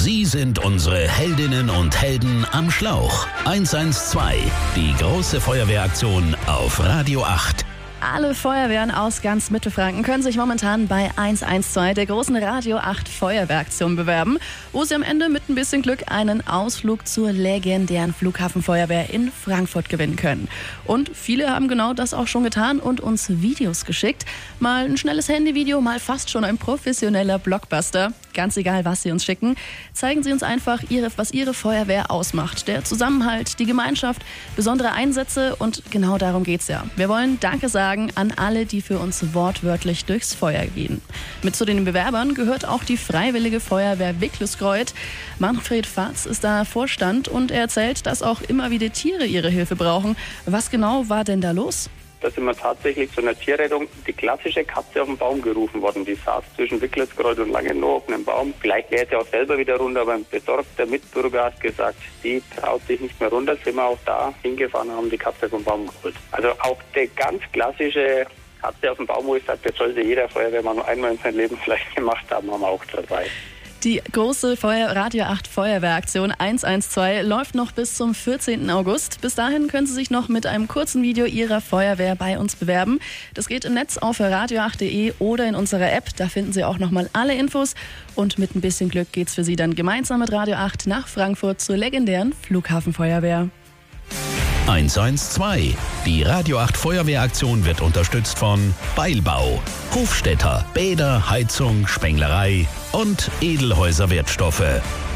Sie sind unsere Heldinnen und Helden am Schlauch. 112, die große Feuerwehraktion auf Radio 8. Alle Feuerwehren aus ganz Mittelfranken können sich momentan bei 112, der großen Radio 8 Feuerwehraktion, bewerben, wo sie am Ende mit ein bisschen Glück einen Ausflug zur legendären Flughafenfeuerwehr in Frankfurt gewinnen können. Und viele haben genau das auch schon getan und uns Videos geschickt. Mal ein schnelles Handyvideo, mal fast schon ein professioneller Blockbuster. Ganz egal, was Sie uns schicken, zeigen Sie uns einfach, was Ihre Feuerwehr ausmacht. Der Zusammenhalt, die Gemeinschaft, besondere Einsätze, und genau darum geht's ja. Wir wollen Danke sagen an alle, die für uns wortwörtlich durchs Feuer gehen. Mit zu den Bewerbern gehört auch die Freiwillige Feuerwehr Wicklesgreuth. Manfred Fatz ist da Vorstand und er erzählt, dass auch immer wieder Tiere ihre Hilfe brauchen. Was genau war denn da los? Da sind wir tatsächlich zu einer Tierrettung, die klassische Katze auf den Baum gerufen worden. Die saß zwischen Wicklesgreuth und Langenloh auf einem Baum. Vielleicht wäre sie auch selber wieder runter, aber ein besorgter Mitbürger hat gesagt, die traut sich nicht mehr runter. Sind wir auch da hingefahren und haben die Katze vom Baum geholt. Also auch die ganz klassische Katze auf dem Baum, wo ich sage, das sollte jeder Feuerwehrmann nur einmal in seinem Leben vielleicht gemacht haben, haben wir auch dabei. Die große Radio 8 Feuerwehraktion 112 läuft noch bis zum 14. August. Bis dahin können Sie sich noch mit einem kurzen Video Ihrer Feuerwehr bei uns bewerben. Das geht im Netz auf radio8.de oder in unserer App. Da finden Sie auch nochmal alle Infos. Und mit ein bisschen Glück geht's für Sie dann gemeinsam mit Radio 8 nach Frankfurt zur legendären Flughafenfeuerwehr. 112. Die Radio 8 Feuerwehraktion wird unterstützt von Beilbau, Hofstädter, Bäder, Heizung, Spenglerei und Edelhäuser Wertstoffe.